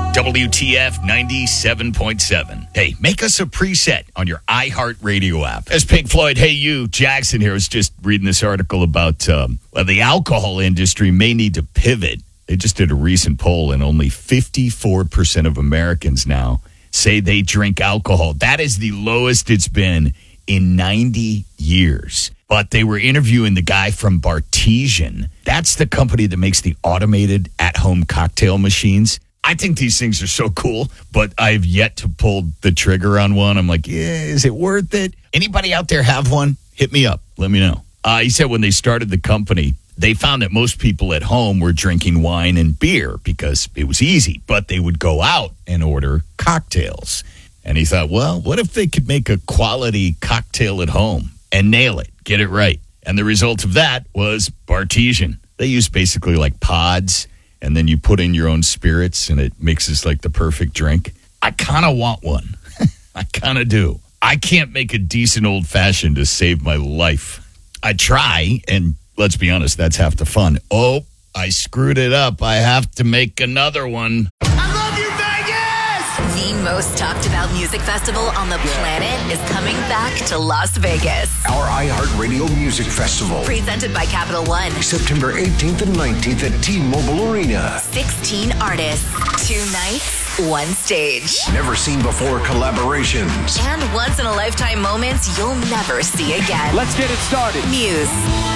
WTF 97.7. Hey, make us a preset on your iHeartRadio app. As Pink Floyd, Hey You, Jackson here. I was just reading this article about the alcohol industry may need to pivot. They just did a recent poll, and only 54% of Americans now say they drink alcohol. That is the lowest it's been in 90 years. But they were interviewing the guy from Bartesian. That's the company that makes the automated at-home cocktail machines. I think these things are so cool, but I've yet to pull the trigger on one. I'm like, yeah, is it worth it? Anybody out there have one? Hit me up. Let me know. He said when they started the company, they found that most people at home were drinking wine and beer because it was easy, but they would go out and order cocktails. And he thought, well, what if they could make a quality cocktail at home and nail it, get it right? And the result of that was Bartesian. They use basically like pods, and then you put in your own spirits, and it mixes like the perfect drink. I kind of want one. I kind of do. I can't make a decent old-fashioned to save my life. I try, and let's be honest, that's half the fun. Oh, I screwed it up. I have to make another one. I love you, Vegas! The most talked about music festival on the planet is coming back to Las Vegas. Our iHeartRadio Music Festival. Presented by Capital One. September 18th and 19th at T-Mobile Arena. 16 artists, 2 nights, 1 stage. Never seen before collaborations. And once-in-a-lifetime moments you'll never see again. Let's get it started. Muse,